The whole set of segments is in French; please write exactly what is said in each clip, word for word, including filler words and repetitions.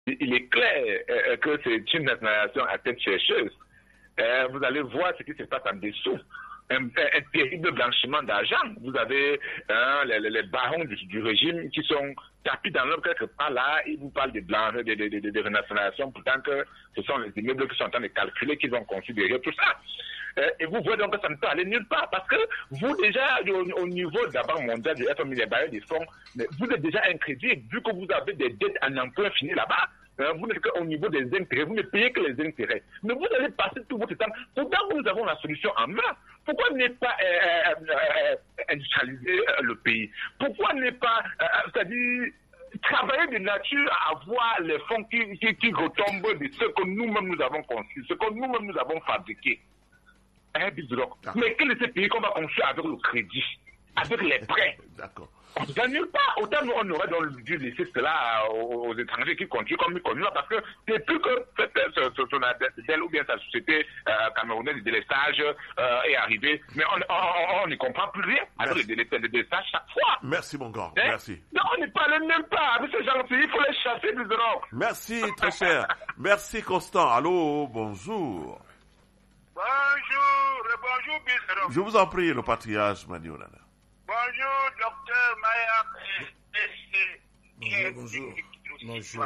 il est clair euh, que c'est une nationalisation à tête chercheuse. Euh, vous allez voir ce qui se passe en dessous. Un, un terrible blanchiment d'argent. Vous avez hein, les, les barons du, du régime qui sont tapis dans l'ombre quelque part là, ils vous parlent de blanc, de, de, de, de, de renationalisation, pourtant que ce sont les immeubles qui sont en train de calculer, qu'ils vont considérer tout ça. Euh, et vous voyez donc que ça ne peut aller nulle part, parce que vous déjà, au, au niveau d'abord mondial du F M I, les barrières des fonds, mais vous êtes déjà incrédible, vu que vous avez des dettes en emprunt fini là-bas. Vous n'êtes qu'au niveau des intérêts, vous ne payez que les intérêts. Mais vous allez passer tout votre temps. Pourtant, nous avons la solution en main. Pourquoi ne pas euh, euh, industrialiser euh, le pays? Pourquoi ne pas, euh, c'est-à-dire, travailler de nature à avoir les fonds qui, qui, qui retombent de ce que nous-mêmes nous avons conçu, ce que nous-mêmes nous avons fabriqué? Hein, mais quel est ce pays qu'on va construire avec le crédit, avec les prêts? D'accord. On ne gagne pas. Autant nous, on aurait donc dû laisser cela aux, aux étrangers qui continuent comme ils continuent, parce que c'est plus que son adèle ou bien sa société euh, camerounaise de délestage euh, est arrivée. Mais on n'y comprend plus rien avec le délestage chaque fois. Merci, mon grand. Hein? Merci. Non, on n'est pas les même pas. Avec ces gens-ci, il faut les chasser plus de l'Europe. Merci, très cher. Merci, Constant. Allô, bonjour. Bonjour, bonjour, Bizarro. Je vous en prie, le patriarche Maniounana. Bonjour, docteur Maya. Bonjour, bonjour. Bonjour.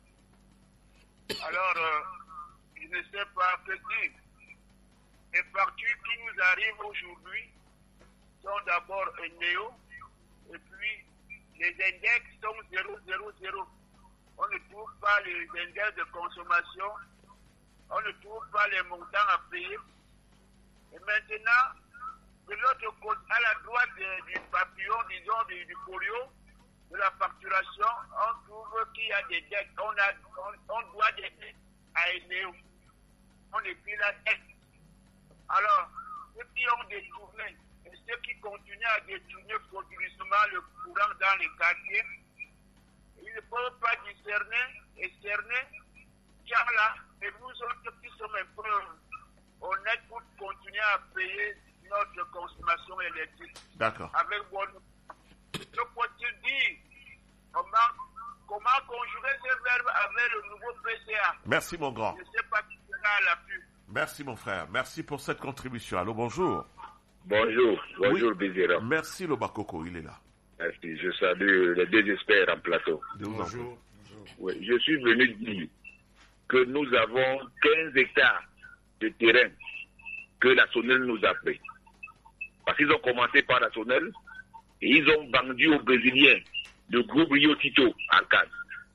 Alors, euh, je ne sais pas que dire. Les partis qui nous arrivent aujourd'hui sont d'abord un néo, et puis les index sont zéro zéro zéro. On ne trouve pas les index de consommation, on ne trouve pas les montants à payer. Et maintenant, de l'autre côté, à la droite de, du papillon, disons, du, du polio, de la facturation, on trouve qu'il y a des dettes. On, a, on, on doit des dettes à Eneo. On écrit la dette. Alors, ceux qui ont détourné et ceux qui continuent à détourner continuellement le courant dans les quartiers, ils ne peuvent pas discerner et cerner car là, et nous autres qui sommes un peu honnêtes pour continuer à payer notre consommation électrique. D'accord. Avec bon, je peux-tu dire comment, comment conjuguer ce verbe avec le nouveau P C A? Merci, mon grand. Je ne sais pas qui sera à l'appui. Merci, mon frère. Merci pour cette contribution. Allô, bonjour. Bonjour. Bonjour, oui. Bizera. Merci, Lobakoko. Il est là. Merci. Je salue les deux experts en plateau. Bonjour. Bonjour. Oui, je suis venu dire que nous avons quinze hectares de terrain que la Sonel nous a pris. Parce qu'ils ont commencé par la Sonel et ils ont vendu aux Brésiliens le groupe Rio Tito en Cannes.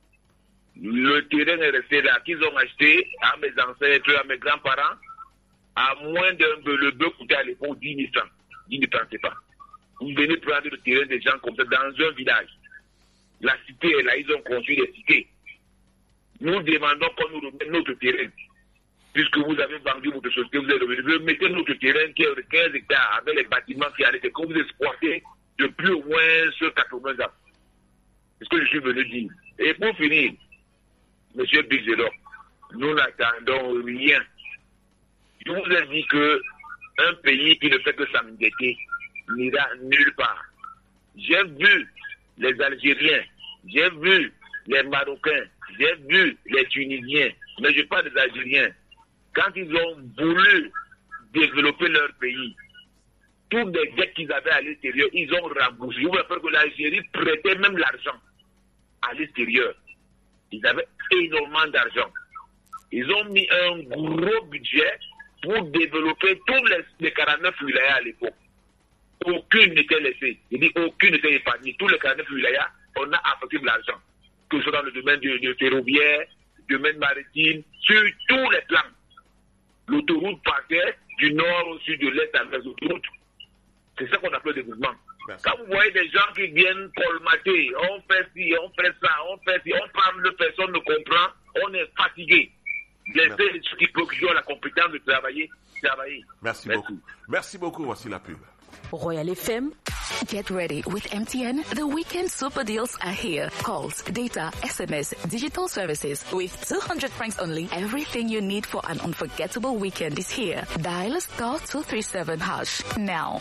Le terrain est resté là, qu'ils ont acheté à mes ancêtres, à mes grands-parents, à moins d'un peu. Le bœuf coûtait à l'époque dix mille francs. dix mille francs, c'est pas. Vous venez prendre le terrain des gens comme ça dans un village. La cité est là, ils ont construit des cités. Nous demandons qu'on nous remette notre terrain. Puisque vous avez vendu votre société, vous avez revenu, mettez notre terrain qui est de quinze hectares avec les bâtiments qui allaient, que vous exploitez depuis au moins sur quatre-vingts ans. C'est ce que je suis venu dire. Et pour finir, M. Bizero, nous n'attendons rien. Je vous ai dit que un pays qui ne fait que s'endetter n'ira nulle part. J'ai vu les Algériens, j'ai vu les Marocains, j'ai vu les Tunisiens, mais je parle des Algériens. Quand ils ont voulu développer leur pays, toutes les dettes qu'ils avaient à l'extérieur, ils ont remboursé. Je vous rappelle que l'Algérie prêtait même l'argent à l'extérieur. Ils avaient énormément d'argent. Ils ont mis un gros budget pour développer tous les, les quarante-neuf wilayas à l'époque. Aucune n'était laissée. Je dis aucune n'était épargnée. Tous les quarante-neuf wilayas, on a affecté de l'argent. Que ce soit dans le domaine du, du ferroviaire, du domaine maritime, sur tous les plans. L'autoroute partait du nord au sud, de l'est à l'ouest l'autoroute. C'est ça qu'on appelle le développement. Merci. Quand vous voyez des gens qui viennent colmater, on fait ci, on fait ça, on fait ci, on parle de personne ne comprend, on est fatigué. Laissez ceux qui, qui ont la compétence de travailler, travailler. Merci, Merci beaucoup. Merci beaucoup, voici la pub. Royal F M. Get ready with M T N. The weekend super deals are here. Calls, data, S M S, digital services. With two hundred francs only, everything you need for an unforgettable weekend is here. Dial star two three seven hash now.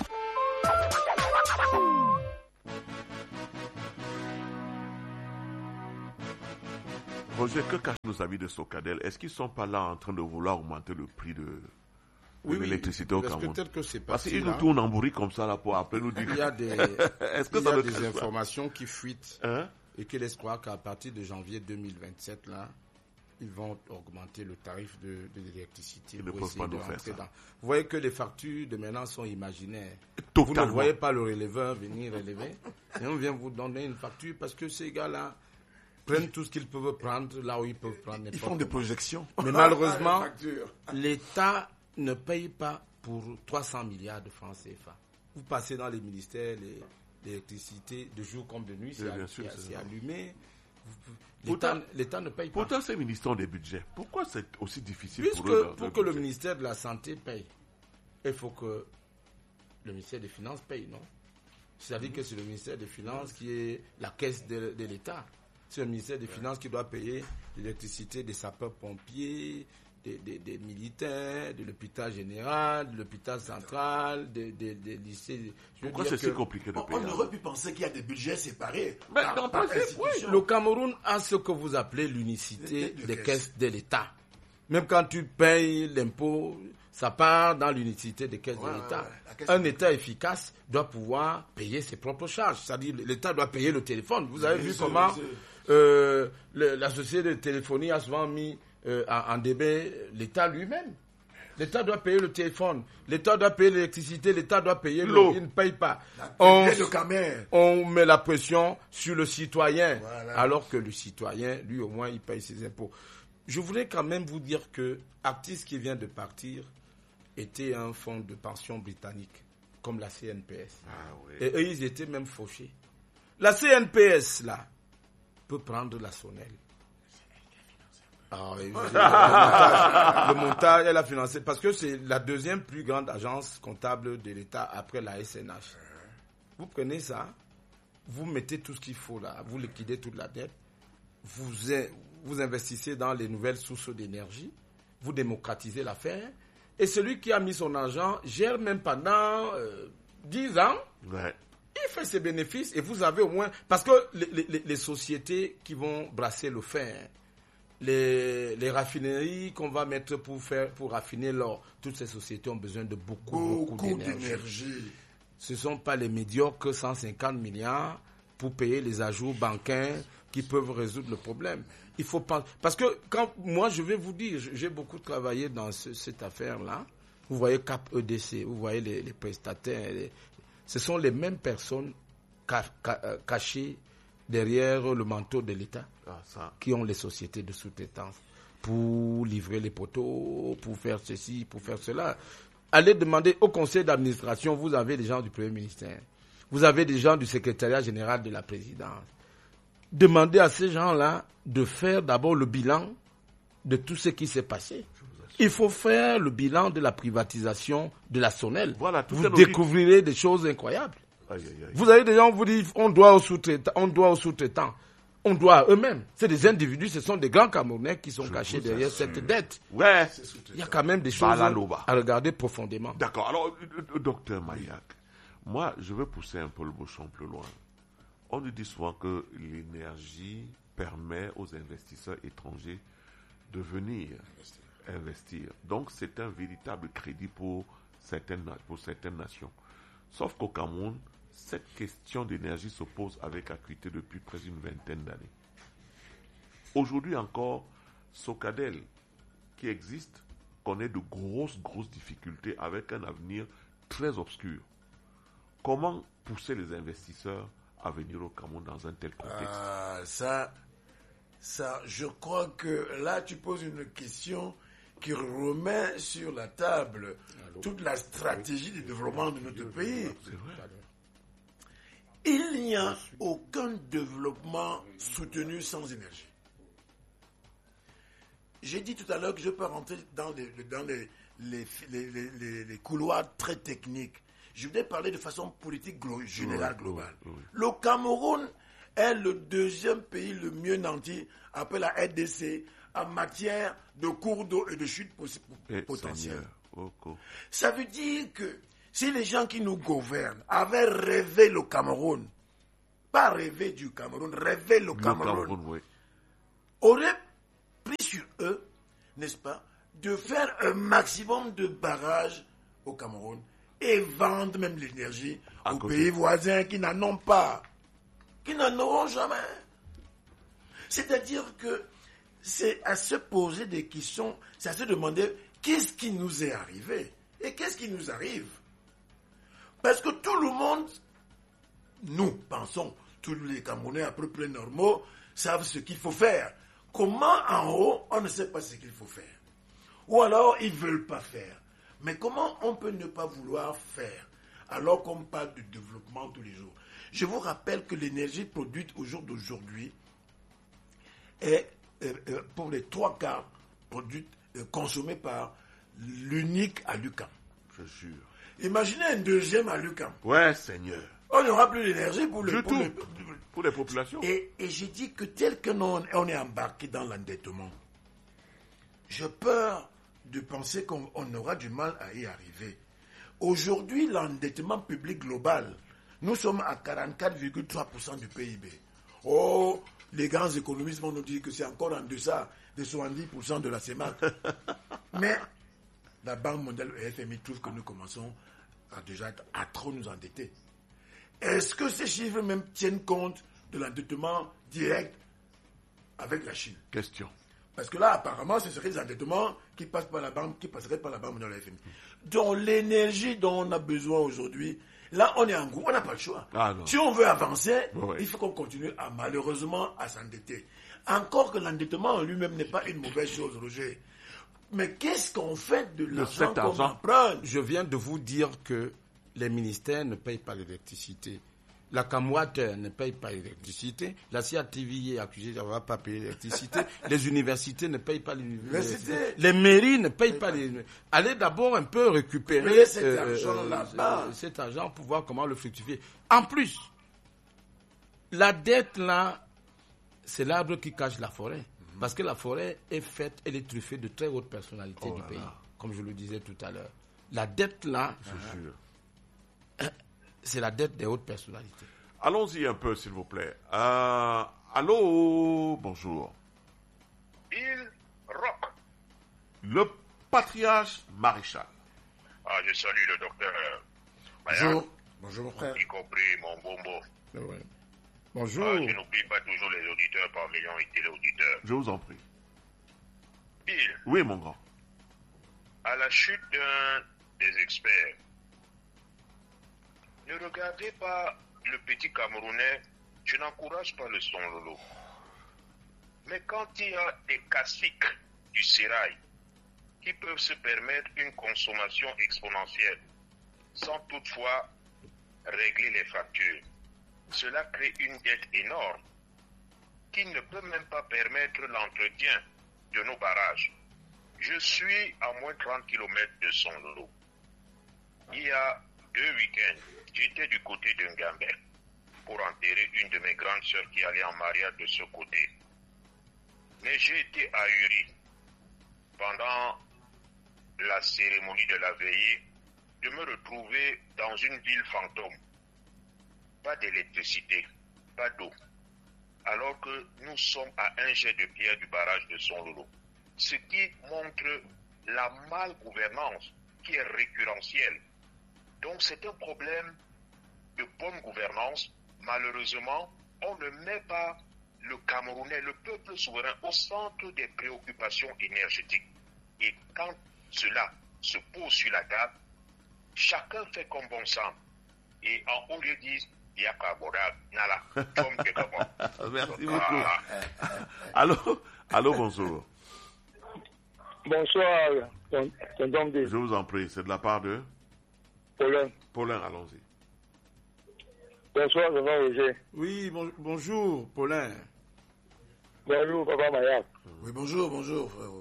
Roger, que cachent nos amis de Socadel? Est-ce qu'ils ne sont pas là en train de vouloir augmenter le prix de, de oui, l'électricité oui, au Cameroun? Peut-être que c'est Parce qu'ils là. nous tournent en bourrique comme ça là pour après nous dire. Il y a des, Est-ce que il y ça a ne des cache pas? informations qui fuitent Hein? et qui laissent croire qu'à partir de janvier deux mille vingt-sept, là, ils vont augmenter le tarif de, de l'électricité. Ils ne pour peuvent essayer pas de nous faire rentrer ça. dans- Vous voyez que les factures de maintenant sont imaginaires. Totalement. Vous ne voyez pas le releveur venir relever. Et on vient vous donner une facture parce que ces gars-là prennent tout ce qu'ils peuvent prendre là où ils peuvent prendre. Ils font des projections. Mais malheureusement, l'État ne paye pas pour trois cents milliards de francs C F A. Vous passez dans les ministères, les- l'électricité de jour comme de nuit, c'est Oui, bien all- sûr, c'est c'est ça. allumé. Pourtant- L'État l'État ne paye pas. Pourtant, ces ministres ont des budgets. Pourquoi c'est aussi difficile Puisque pour eux de- pour de que le budget? ministère de la Santé paye, il faut que le ministère des Finances paye, non? C'est-à-dire que c'est le ministère des Finances qui est la caisse de, de l'État. C'est le ministère des Finances qui doit payer l'électricité des sapeurs-pompiers, des, des- des militaires, de l'hôpital général, de l'hôpital central, des, des- des lycées. Je veux Pourquoi dire c'est si que compliqué de On, payer? on aurait pu penser qu'il y a des budgets séparés. Mais par- dans par le principe, institution. Le Cameroun a ce que vous appelez l'unicité Des- des- des des caisses de l'État. Même quand tu payes l'impôt, ça part dans l'unicité des caisses Ouais, de l'État. ouais, ouais. La caisse Un de- État efficace doit pouvoir payer ses propres charges. C'est-à-dire l'État doit payer le téléphone. Vous avez Bien vu sûr, comment bien sûr. euh, le- la société de téléphonie a souvent mis euh, en, en débat l'État lui-même. L'État doit payer le téléphone, l'État doit payer l'électricité, l'État doit payer l'eau. L'eau. Il ne paye pas. La On, budget de Camer. on met la pression sur le citoyen, Voilà. alors que le citoyen, lui au moins, il paye ses impôts. Je voulais quand même vous dire que Actis qui vient de partir était un fonds de pension britannique, comme la C N P S. Ah oui. Et eux, ils étaient même fauchés. La C N P S, là, peut prendre la sonnelle. Ah oui, oui, le, montage, le montage, elle a financé, parce que c'est la deuxième plus grande agence comptable de l'État après la S N H. Vous prenez ça, vous mettez tout ce qu'il faut là, vous liquidez toute la dette, vous, in- vous investissez dans les nouvelles sources d'énergie, vous démocratisez l'affaire, et celui qui a mis son argent gère même pendant euh, dix ans. Ouais. Il fait ses bénéfices et vous avez au moins... Parce que les, les- les sociétés qui vont brasser le fer, les, les raffineries qu'on va mettre pour, faire, pour raffiner l'or, toutes ces sociétés ont besoin de beaucoup, beaucoup, Beaucoup d'énergie. d'énergie. Ce ne sont pas les médiocres cent cinquante milliards pour payer les ajouts bancaires qui peuvent résoudre le problème. Il faut pas... Parce que quand moi, je vais vous dire, j'ai beaucoup travaillé dans ce- cette affaire-là. Vous voyez Cap E D C, vous voyez les, les prestataires. les- Ce sont les mêmes personnes ca- ca- euh, cachées derrière le manteau de l'État Ah, ça. qui ont les sociétés de sous-traitance pour livrer les poteaux, pour faire ceci, pour faire cela. Allez demander au conseil d'administration, vous avez des gens du Premier ministère, vous avez des gens du secrétariat général de la présidence. Demandez à ces gens-là de faire d'abord le bilan de tout ce qui s'est passé. Il faut faire le bilan de la privatisation de la Sonnelle. Voilà, tout vous est logique. découvrirez des choses incroyables. Aïe, aïe, aïe. Vous avez des gens, on vous dit, on doit aux sous-traitants, on doit aux sous-traitants, on doit à eux-mêmes. C'est des individus, ce sont des grands Camerounais qui sont cachés derrière cette dette. Ouais. Il y a quand même des choses Balaloba. à regarder profondément. D'accord. Alors, euh, euh, docteur Mayak, moi, je veux pousser un peu le bouchon plus loin. On nous dit souvent que l'énergie permet aux investisseurs étrangers de venir investir. Donc, c'est un véritable crédit pour certaines, na- pour certaines nations. Sauf qu'au Cameroun, cette question d'énergie se pose avec acuité depuis près d'une vingtaine d'années. Aujourd'hui encore, Socadel, qui existe, connaît de grosses, grosses difficultés avec un avenir très obscur. Comment pousser les investisseurs à venir au Cameroun dans un tel contexte? Ah, ça, ça, je crois que là, tu poses une question qui remet sur la table toute la stratégie de développement de notre pays. Il n'y a aucun développement soutenu sans énergie. J'ai dit tout à l'heure que je peux rentrer dans les, dans les, les, les, les, les- les couloirs très techniques. Je voulais parler de façon politique glo- générale, Oui, globale. oui, oui. Le Cameroun est le deuxième pays le mieux nanti après la R D C en matière de cours d'eau et de chute possi- Eh, potentielle. Seigneur, oh, oh. Ça veut dire que si les gens qui nous gouvernent avaient rêvé le Cameroun, pas rêvé du Cameroun, rêvé le Le Cameroun, Cameroun, oui. auraient n'est-ce pas, de faire un maximum de barrages au Cameroun et vendre même l'énergie À aux côté. pays voisins qui n'en ont pas, qui n'en auront jamais. C'est-à-dire que c'est à se poser des questions, c'est à se demander qu'est-ce qui nous est arrivé et qu'est-ce qui nous arrive. Parce que tout le monde, nous pensons, tous les Camerounais à peu près normaux, savent ce qu'il faut faire. Comment en haut, on ne sait pas ce qu'il faut faire. Ou alors, ils ne veulent pas faire. Mais comment on peut ne pas vouloir faire alors qu'on parle de développement tous les jours? Je vous rappelle que l'énergie produite au jour d'aujourd'hui est, euh, euh, pour les trois quarts, produite, euh, consommée par l'unique Alucam. Je jure. Imaginez un deuxième Alucam. Ouais, Seigneur. On n'aura plus d'énergie pour, le, Du pour, tout. le- Pour les populations. Et, et j'ai dit que tel que nous, on est embarqué dans l'endettement, j'ai peur de penser qu'on on aura du mal à y arriver. Aujourd'hui, l'endettement public global, nous sommes à quarante-quatre virgule trois pour cent du P I B. Oh, les grands économistes vont nous dire que c'est encore en deçà de soixante-dix pour cent de la CEMAC. Mais la Banque mondiale et F M I trouvent que nous commençons à déjà être- à trop nous endetter. Est-ce que ces chiffres même tiennent compte de l'endettement direct avec la Chine? Question. Parce que là, apparemment, ce serait des endettements qui passent par la banque, qui passeraient par la banque mondiale et la F M I. Donc, l'énergie dont on a besoin aujourd'hui, là, on est en gros, on n'a pas le choix. Ah, non. Si on veut avancer, Ouais. il faut qu'on continue à, malheureusement, à s'endetter. Encore que l'endettement en lui-même n'est pas une mauvaise chose, Roger. Mais qu'est-ce qu'on fait de l'argent cet qu'on argent. emprunte? Je viens de vous dire que les ministères ne payent pas l'électricité. La Camouateur ne paye pas l'électricité. La C A T V est accusée d'avoir pas payé l'électricité. Les universités ne payent pas l'électricité. L'université. Les mairies ne payent pas les... Allez d'abord un peu récupérer Mais cet euh, argent euh, là-bas. euh, cet argent pour voir comment le fructifier. En plus, la dette là, c'est l'arbre qui cache la forêt. Parce que la forêt est faite, elle est truffée de très hautes personnalités Oh du là pays, là. comme je le disais tout à l'heure. La dette là, Je jure. c'est la dette des hautes personnalités. Allons-y un peu, s'il vous plaît. Euh, allô, bonjour. Il rock. Le patriarche maréchal. Ah, je salue le docteur Mayak, Bonjour. Bonjour, mon frère. y compris mon bombo. Ouais. Bonjour. Ah, je n'oublie pas toujours les auditeurs par millions et téléauditeurs. Je vous en prie. Bill, Oui, mon grand. à la chute d'un des experts, ne regardez pas le petit Camerounais, je n'encourage pas le son lolo. Mais quand il y a des caciques du sérail qui peuvent se permettre une consommation exponentielle sans toutefois régler les factures, cela crée une dette énorme qui ne peut même pas permettre l'entretien de nos barrages. Je suis à moins de trente kilomètres de son lolo. Il y a deux week-ends, j'étais du côté de Ngambert pour enterrer une de mes grandes sœurs qui allait en mariage de ce côté. Mais j'ai été ahuri pendant la cérémonie de la veillée de me retrouver dans une ville fantôme. Pas d'électricité, pas d'eau. Alors que nous sommes à un jet de pierre du barrage de Son-Lolo. Ce qui montre la malgouvernance qui est récurrentielle. Donc c'est un problème de bonne gouvernance. Malheureusement, on ne met pas le Camerounais, le peuple souverain, au centre des préoccupations énergétiques. Et quand cela se pose sur la table, chacun fait comme bon semble. Et en haut lieu disent, il y a qu'à Boda, Nala, Tom Kekabo. Merci beaucoup. Allô, allô, bonjour. Bonsoir, tonton D. Je vous en prie, c'est de la part de Paulin. Paulin, allons-y. Bonsoir, tonton Roger. Oui, bon- bonjour, Paulin. Bonjour, papa Mayak. Oui, bonjour, bonjour, frérot.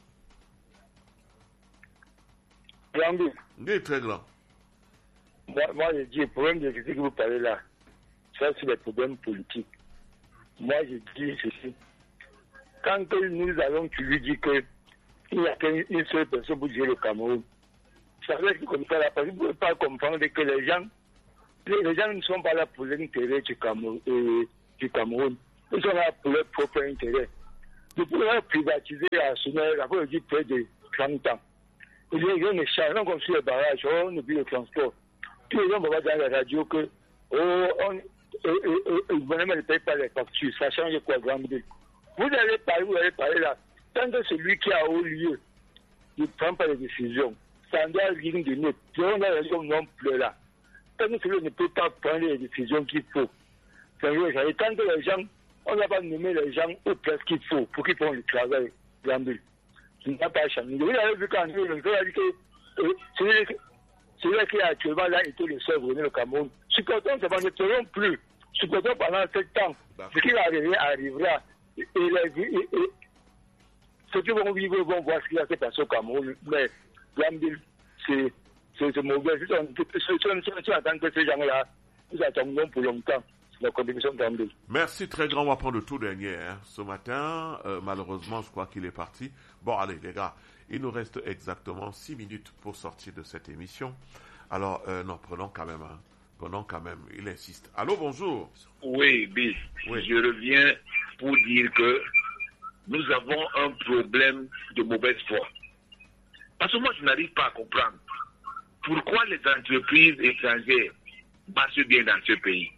Gambi, Il est très grand. moi, moi je dis, le problème de ce que vous parlez là, ça c'est des problèmes politiques. Moi je dis ceci. Quand que nous allons, tu lui dis que il n'y a qu'une seule personne pour dire le Cameroun, ça veut dire comme ça là, parce que vous ne pouvez pas comprendre que les gens, les, les gens ne sont pas là pour l'intérêt du Cameroun, euh, du Cameroun. Ils sont là pour leur propre intérêt. Depuis qu'on a privatisé la Sonel, après on dit près de trente ans. Il y a un échange, comme sur les barrages, on oublie le transport. Tous les gens vont voir dans la radio que, oh, on, le gouvernement ne paye pas les factures, ça change quoi, grand B. Vous allez parler, vous allez parler là. Tant que celui qui a haut lieu ne prend pas les décisions, ça doit venir de nous. On a les gens non plus là. Tant que celui ne peut pas prendre les décisions qu'il faut. Tant que les gens, on n'a pas nommé les gens au place qu'il faut pour qu'ils fassent le travail, grand B. Qui n'a pas changé. Vous avez vu quand nous, on a dit que celui qui est actuellement là était le seul venu au Cameroun. Supportons, ça ne seront plus. Supportons pendant sept ans. Ce qui va arriver arrivera. Et, et, et, et ceux qui vont vivre vont voir ce qui va se passer au Cameroun. Mais Gambil, c'est mauvais. Si on attend que ces gens-là, nous attendons pour longtemps la contribution de Gambil. Merci très grand. On va prendre le tout dernier. Hein. Ce matin, euh, malheureusement, je crois qu'il est parti. Bon, allez, les gars, il nous reste exactement six minutes pour sortir de cette émission. Alors, euh, non, prenons quand même. Hein. Prenons quand même. Il insiste. Allô, bonjour. Oui, Bill. Oui. Je reviens pour dire que nous avons un problème de mauvaise foi. Parce que moi, je n'arrive pas à comprendre pourquoi les entreprises étrangères marchent bien dans ce pays.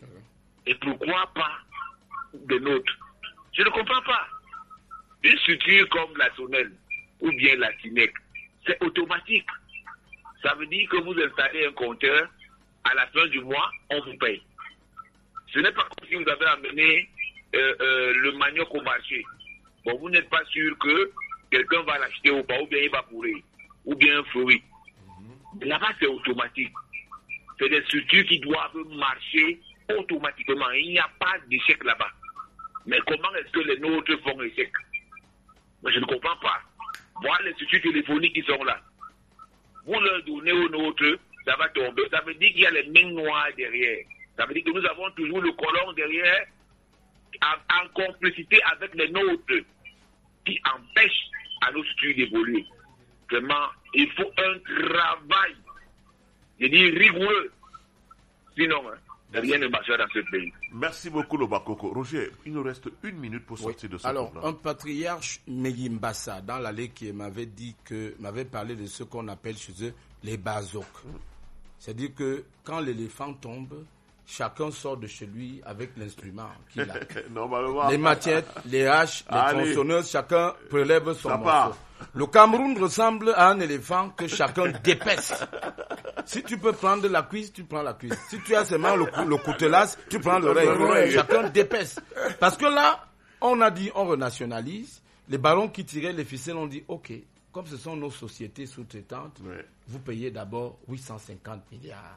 Et pourquoi pas de nôtres. Je ne comprends pas. Une structure comme la Sonel ou bien la Cinec, c'est automatique. Ça veut dire que vous installez un compteur, à la fin du mois, on vous paye. Ce n'est pas comme si vous avez amené euh, euh, le manioc au marché. Bon, vous n'êtes pas sûr que quelqu'un va l'acheter ou pas, ou bien il va pourrir, ou bien un fruit. Mm-hmm. Là-bas, c'est automatique. C'est des structures qui doivent marcher automatiquement. Il n'y a pas d'échec là-bas. Mais comment est-ce que les nôtres font échec? Moi, je ne comprends pas. Voilà les structures téléphoniques qui sont là. Vous leur donnez aux nôtres, ça va tomber. Ça veut dire qu'il y a les mains noires derrière. Ça veut dire que nous avons toujours le colon derrière en, en complicité avec les nôtres qui empêchent à nos structures d'évoluer. Vraiment, il faut un travail, je dis rigoureux. Sinon, hein, rien ne marchera dans ce pays. Merci beaucoup, Lobakoko. Roger, il nous reste une minute pour sortir oui. de ce Alors, programme. Un patriarche Megimbassa, dans l'allée, qui m'avait dit que, m'avait parlé de ce qu'on appelle chez eux les bazoks. Mm. C'est-à-dire que quand l'éléphant tombe, chacun sort de chez lui avec l'instrument qu'il a. Les machettes, les haches, les Allez. tronçonneuses, chacun prélève son Ça morceau. Part. Le Cameroun ressemble à un éléphant que chacun dépèce. Si tu peux prendre la cuisse, tu prends la cuisse. Si tu as seulement le, cou- le coutelas, tu prends l'oreille. Chacun dépèce. Parce que là, on a dit, on renationalise. Les barons qui tiraient les ficelles ont dit, OK, comme ce sont nos sociétés sous-traitantes, ouais. vous payez d'abord huit cent cinquante milliards.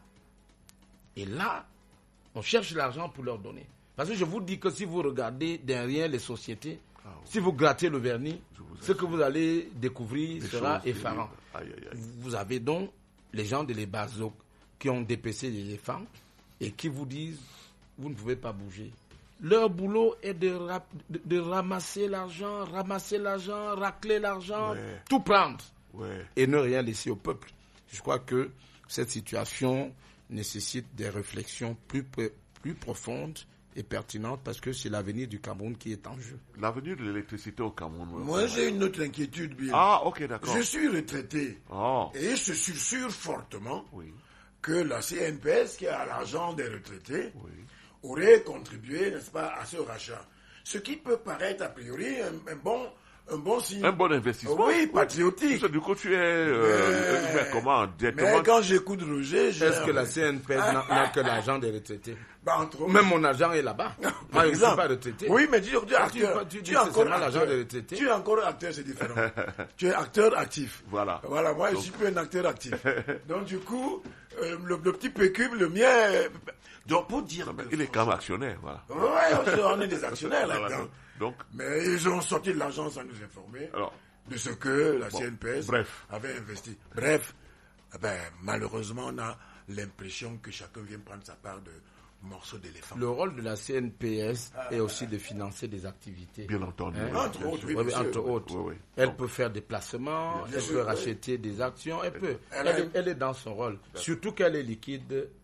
Et là, on cherche l'argent pour leur donner. Parce que je vous dis que si vous regardez derrière les sociétés, ah, oui. si vous grattez le vernis, ce que vous allez découvrir des sera effarant. Aïe, aïe, aïe. Vous avez donc les gens de l'Ebazok qui ont dépecé les éléphants et qui vous disent, vous ne pouvez pas bouger. Leur boulot est de, ra- de, de ramasser l'argent, ramasser l'argent, racler l'argent, ouais. tout prendre ouais. et ne rien laisser au peuple. Je crois que cette situation nécessite des réflexions plus, plus profondes et pertinentes parce que c'est l'avenir du Cameroun qui est en jeu. L'avenir de l'électricité au Cameroun. Moi, ouais. j'ai une autre inquiétude, Bill. Ah, ok, d'accord. Je suis retraité oh. et je suis sûr fortement oui. que la C N P S, qui a l'argent des retraités, oui. aurait contribué, n'est-ce pas, à ce rachat. Ce qui peut paraître a priori un, un bon... Un bon signe. Un bon investissement. Oui, patriotique. Oui. Du coup, tu es... Euh, mais, mais comment directement... Mais quand j'écoute Roger... Est-ce que la C N P S n'a, n'a que l'argent des retraités? Bah, entre Même mon argent est là-bas. Moi, je ne suis pas retraité. Oui, mais tu, tu es acteur. Tu, tu, tu, tu es encore l'argent des retraités. Tu es encore acteur, c'est différent. Tu es acteur actif. Voilà. Voilà, moi, Donc... je suis plus un acteur actif. Donc, du coup, euh, le, le petit pécube, le mien... Euh, donc, pour dire... Non, mais il est quand même actionnaire, voilà. Oui, on est des actionnaires là-dedans. Voilà. Donc, mais ils ont sorti de l'argent sans nous informer Alors, de ce que la bon, C N P S bref. avait investi. Bref, eh ben, malheureusement, on a l'impression que chacun vient prendre sa part de morceaux d'éléphant. Le rôle de la C N P S ah, est aussi de financer des activités. Bien entendu. Hein? Oui, entre autres, oui, oui, entre autres. Oui, oui. Elle bon. peut faire des placements, bien elle sûr, peut oui. racheter des actions, elle peut. Elle, elle, est, elle est dans son rôle. Bien Surtout qu'elle est liquide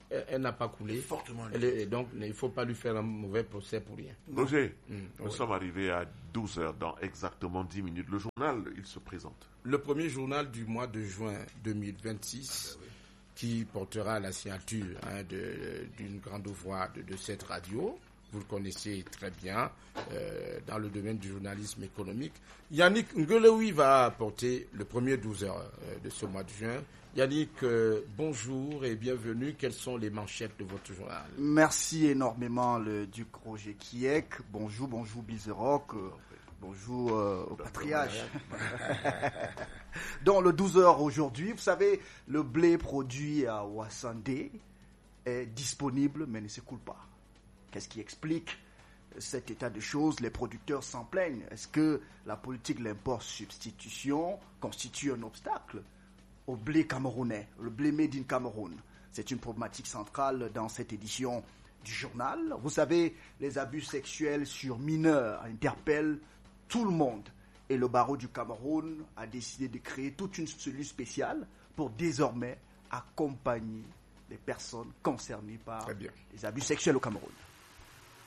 elle, elle n'a pas coulé. Fortement Elle est, donc, il ne faut pas lui faire un mauvais procès pour rien. Roger, Mmh, nous oui. sommes arrivés à douze heures, dans exactement dix minutes. Le journal, il se présente. Le premier journal du mois de juin deux mille vingt-six, ah, ben oui. qui portera la signature hein, de, d'une grande voix de, de cette radio. Vous le connaissez très bien, euh, dans le domaine du journalisme économique. Yannick Ngelewi va porter le premier douze heures euh, de ce mois de juin. Yannick, euh, bonjour et bienvenue. Quelles sont les manchettes de votre journal? Merci énormément, le duc Roger Kiek. Bonjour, bonjour, Blizzrock. Euh, bonjour euh, au patriarche. Dans le douze heures aujourd'hui, vous savez, le blé produit à Ouassandé est disponible mais ne s'écoule pas. Qu'est-ce qui explique cet état de choses? Les producteurs s'en plaignent. Est-ce que la politique de l'import-substitution constitue un obstacle au blé camerounais, le blé made in Cameroun? C'est une problématique centrale dans cette édition du journal. Vous savez, les abus sexuels sur mineurs interpellent tout le monde. Et le barreau du Cameroun a décidé de créer toute une cellule spéciale pour désormais accompagner les personnes concernées par les abus sexuels au Cameroun.